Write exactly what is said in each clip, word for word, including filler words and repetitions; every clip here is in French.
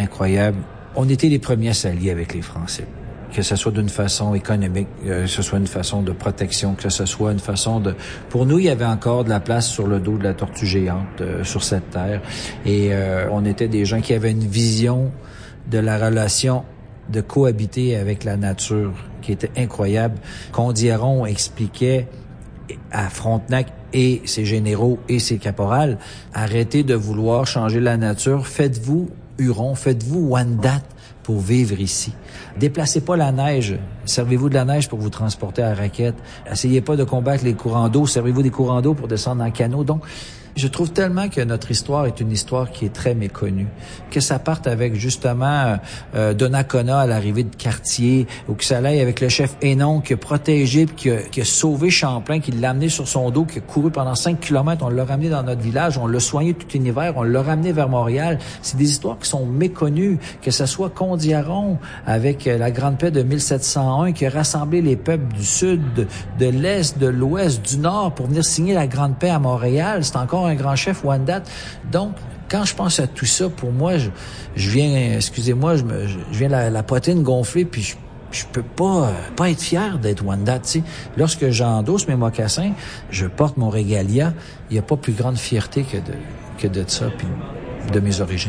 incroyable. On était les premiers à s'allier avec les Français. Que ce soit d'une façon économique, euh, que ce soit une façon de protection, que ce soit une façon de... Pour nous, il y avait encore de la place sur le dos de la tortue géante euh, sur cette terre. Et euh, on était des gens qui avaient une vision de la relation de cohabiter avec la nature qui était incroyable. Condieron expliquait à Frontenac et ses généraux et ses caporales, arrêtez de vouloir changer la nature, faites-vous Huron, faites-vous Wendat pour vivre ici. Déplacez pas la neige. Servez-vous de la neige pour vous transporter à raquette. Essayez pas de combattre les courants d'eau. Servez-vous des courants d'eau pour descendre en canot. Donc, je trouve tellement que notre histoire est une histoire qui est très méconnue. Que ça parte avec, justement, euh, Donnacona à l'arrivée de Cartier, ou que ça aille avec le chef Hénon qui a protégé, puis qui a, qui a sauvé Champlain, qui l'a amené sur son dos, qui a couru pendant cinq kilomètres. On l'a ramené dans notre village, on l'a soigné tout l'hiver, on l'a ramené vers Montréal. C'est des histoires qui sont méconnues. Que ce soit Condieron avec la Grande Paix de mille sept cent un, qui a rassemblé les peuples du Sud, de, de l'Est, de l'Ouest, du Nord pour venir signer la Grande Paix à Montréal. C'est encore un grand chef Wendat. Donc, quand je pense à tout ça, pour moi, je, je viens, excusez-moi, je, me, je viens la, la poitrine gonflée, puis je, je peux pas, pas être fier d'être Wendat. Tu sais, lorsque j'endosse mes mocassins, je porte mon régalia. Il y a pas plus grande fierté que de que de ça, puis de mes origines.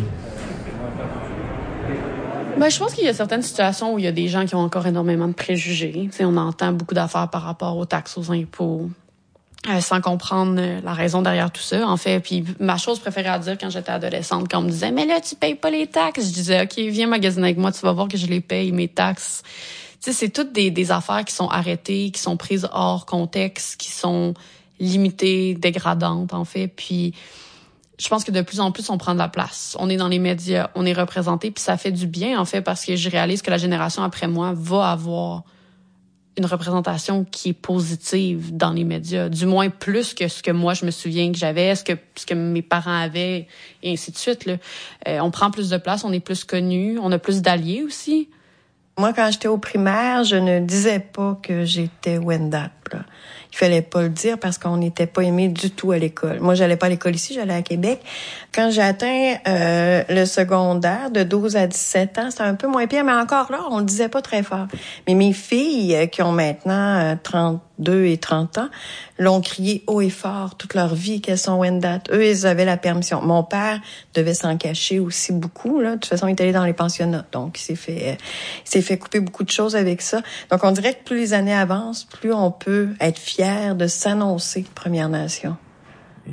Ben, je pense qu'il y a certaines situations où il y a des gens qui ont encore énormément de préjugés. Tu sais, on entend beaucoup d'affaires par rapport aux taxes, aux impôts. Euh, sans comprendre euh, la raison derrière tout ça, en fait. Puis ma chose préférée à dire quand j'étais adolescente, quand on me disait « Mais là, tu payes pas les taxes », je disais « OK, viens magasiner avec moi, tu vas voir que je les paye, mes taxes. » Tu sais, c'est toutes des, des affaires qui sont arrêtées, qui sont prises hors contexte, qui sont limitées, dégradantes, en fait. Puis je pense que de plus en plus, on prend de la place. On est dans les médias, on est représenté, puis ça fait du bien, en fait, parce que je réalise que la génération après moi va avoir une représentation qui est positive dans les médias, du moins plus que ce que moi je me souviens que j'avais, ce que ce que mes parents avaient, et ainsi de suite. Là. Euh, on prend plus de place, on est plus connus, on a plus d'alliés aussi. Moi, quand j'étais au primaire, je ne disais pas que j'étais Wendat. Là. Il fallait pas le dire parce qu'on n'était pas aimés du tout à l'école. Moi, j'allais pas à l'école ici, j'allais à Québec. Quand j'ai atteint euh, le secondaire, de douze à dix-sept ans, c'était un peu moins pire, mais encore là, on le disait pas très fort. Mais mes filles, qui ont maintenant euh, trente-deux et trente ans, l'ont crié haut et fort toute leur vie qu'elles sont Wendat. Eux, ils avaient la permission. Mon père devait s'en cacher aussi beaucoup. Là. De toute façon, il est allé dans les pensionnats, donc il s'est fait, euh, il s'est fait couper beaucoup de choses avec ça. Donc, on dirait que plus les années avancent, plus on peut être fier de s'annoncer Première Nation.